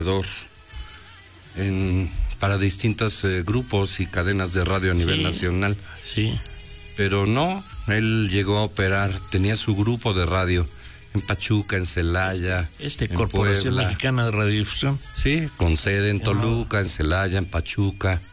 para distintos grupos y cadenas de radio a nivel nacional. Sí. Pero no, él llegó a operar, tenía su grupo de radio en Pachuca, en Celaya, en Corporación Puebla. Mexicana de Radiodifusión. Sí, con sede en Toluca, en Celaya, en Pachuca.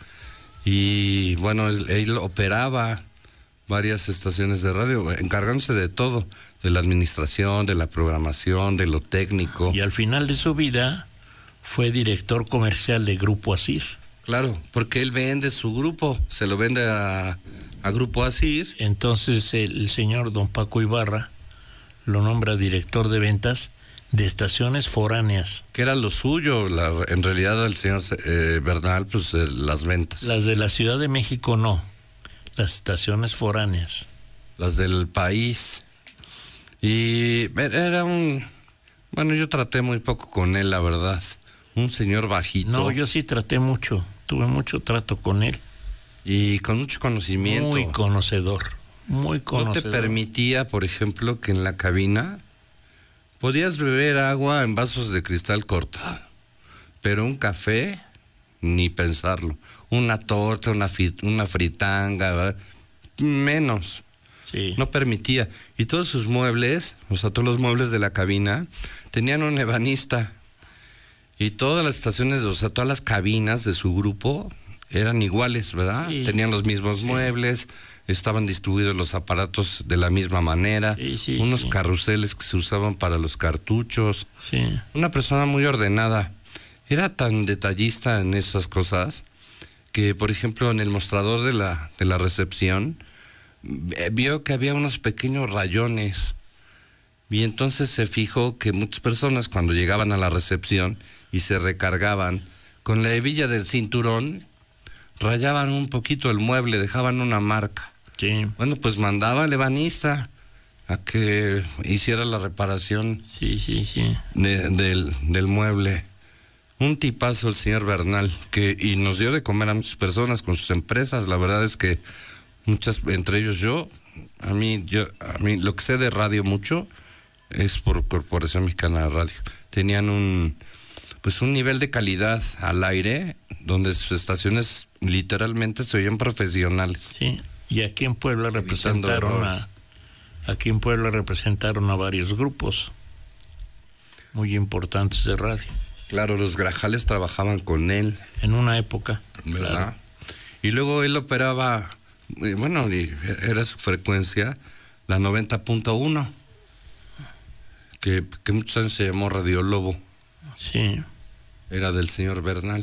Y bueno, él operaba varias estaciones de radio, encargándose de todo, de la administración, de la programación, de lo técnico. Y al final de su vida fue director comercial de Grupo Asir. Claro, porque él vende su grupo, se lo vende a Grupo Asir. Entonces el señor don Paco Ibarra lo nombra director de ventas de estaciones foráneas. Que era lo suyo, en realidad el señor Bernal, pues las ventas. Las de la Ciudad de México no, las estaciones foráneas. Las del país. Y era bueno, yo traté muy poco con él, la verdad. Un señor bajito. No, yo sí traté mucho, tuve mucho trato con él. Y con mucho conocimiento. Muy conocedor. No te permitía, por ejemplo, que en la cabina podías beber agua en vasos de cristal cortado, pero un café, ni pensarlo. Una torta, una fritanga, ¿verdad? Menos. Sí. No permitía. Y todos sus muebles, o sea, todos los muebles de la cabina, tenían un ebanista. Y todas las estaciones, o sea, todas las cabinas de su grupo eran iguales, ¿verdad? Sí. Tenían los mismos muebles, estaban distribuidos los aparatos de la misma manera, unos carruseles que se usaban para los cartuchos. Sí. Una persona muy ordenada. Era tan detallista en esas cosas que, por ejemplo, en el mostrador de la recepción, vio que había unos pequeños rayones. Y entonces se fijó que muchas personas cuando llegaban a la recepción y se recargaban, con la hebilla del cinturón, rayaban un poquito el mueble, dejaban una marca. Sí. Bueno, pues mandaba al ebanista a que hiciera la reparación del mueble. Un tipazo el señor Bernal, y nos dio de comer a muchas personas con sus empresas. La verdad es que muchas, entre ellos a mí lo que sé de radio mucho es por Corporación Mexicana de Radio. Tenían un nivel de calidad al aire donde sus estaciones literalmente se oían profesionales. Sí. Y aquí en Puebla representaron a varios grupos muy importantes de radio. Claro, los Grajales trabajaban con él. En una época. ¿Verdad? Claro. Y luego él operaba, bueno, era su frecuencia, la 90.1, que muchos años se llamó Radio Lobo. Sí. Era del señor Bernal.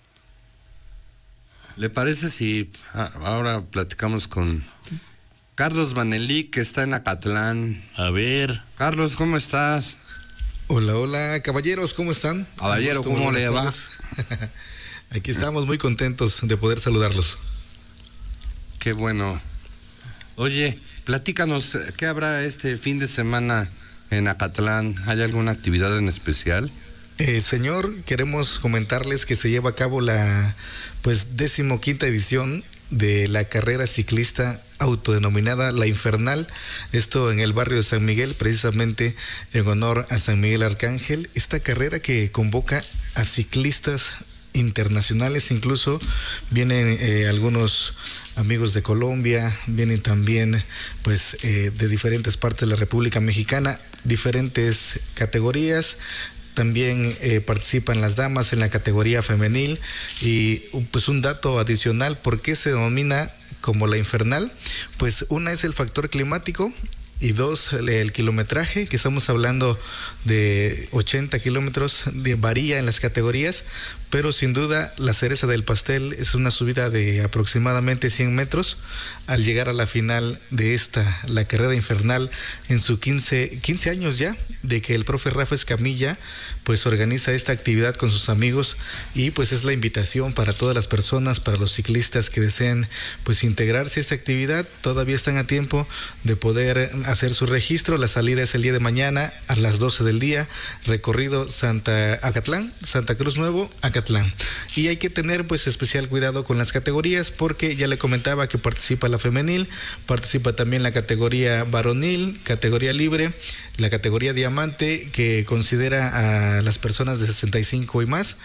¿Le parece si ahora platicamos con Carlos Vanelí, que está en Acatlán? A ver. Carlos, ¿cómo estás? Hola, caballeros, ¿cómo están? Caballero, ¿cómo le va? Aquí estamos muy contentos de poder saludarlos. Qué bueno. Oye, platícanos, ¿qué habrá este fin de semana en Acatlán? ¿Hay alguna actividad en especial? Señor, queremos comentarles que se lleva a cabo la 15ª edición de la carrera ciclista autodenominada La Infernal, esto en el barrio de San Miguel, precisamente en honor a San Miguel Arcángel. Esta carrera que convoca a ciclistas internacionales, incluso vienen algunos amigos de Colombia, vienen también de diferentes partes de la República Mexicana, diferentes categorías. También participan las damas en la categoría femenil. Y un dato adicional, ¿por qué se denomina como La Infernal? Pues una es el factor climático y dos, el kilometraje, que estamos hablando de 80 kilómetros, varía en las categorías, pero sin duda la cereza del pastel es una subida de aproximadamente 100 metros al llegar a la final de la carrera infernal, en su 15 años ya de que el profe Rafa Escamilla organiza esta actividad con sus amigos, y es la invitación para todas las personas, para los ciclistas que deseen integrarse a esta actividad. Todavía están a tiempo de poder hacer su registro. La salida es el día de mañana a las 12 del día, recorrido Santa Cruz Nuevo, Acatlán. Y hay que tener especial cuidado con las categorías, porque ya le comentaba que participa la femenil, participa también la categoría varonil, categoría libre, la categoría diamante, que considera a para las personas de 65 y más.